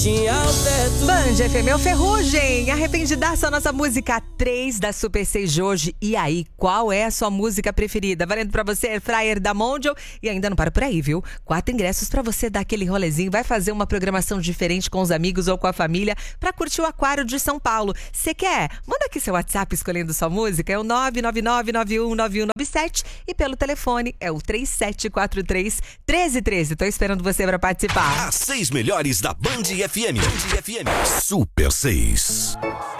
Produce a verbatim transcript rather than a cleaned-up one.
Band F M, Ferrugem, arrependidaça, a nossa música três da Super seis de hoje. E aí, qual é a sua música preferida? Valendo pra você, Air Fryer da Mondial. E ainda não para por aí, viu? Quatro ingressos pra você dar aquele rolezinho. Vai fazer uma programação diferente com os amigos ou com a família pra curtir o Aquário de São Paulo. Você quer? Manda aqui seu WhatsApp escolhendo sua música. É o nove nove nove nove um nove um nove sete. E pelo telefone é o três sete quatro três, um três um três. Tô esperando você pra participar. As seis melhores da Band F M. Band F M. Super seis.